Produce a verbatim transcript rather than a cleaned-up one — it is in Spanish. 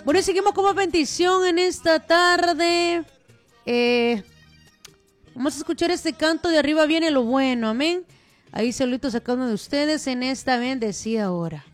Bueno, y seguimos como bendición en esta tarde. Eh, vamos a escuchar este canto de Arriba Viene lo Bueno, amén. Ahí saluditos a cada uno de ustedes en esta bendecida hora.